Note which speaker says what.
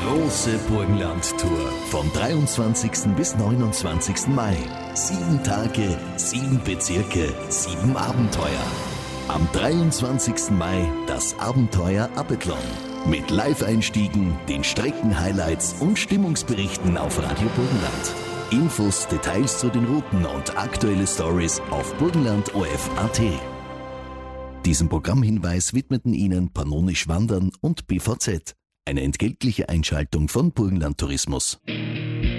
Speaker 1: große Burgenland-Tour vom 23. bis 29. Mai. 7 Tage, 7 Bezirke, 7 Abenteuer. Am 23. Mai das Abenteuer Abethlon. Mit Live-Einstiegen, den Strecken-Highlights und Stimmungsberichten auf Radio Burgenland. Infos, Details zu den Routen und aktuelle Stories auf burgenland.orf.at. Diesen Programmhinweis widmeten Ihnen Pannonisch Wandern und BVZ. Eine entgeltliche Einschaltung von Burgenland Tourismus.